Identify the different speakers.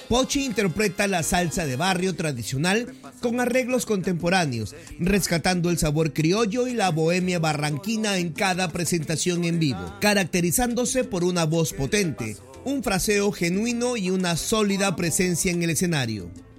Speaker 1: Pochi interpreta la salsa de barrio tradicional con arreglos contemporáneos, rescatando el sabor criollo y la bohemia barranquina en cada presentación en vivo, caracterizándose por una voz potente, un fraseo genuino y una sólida presencia en el escenario.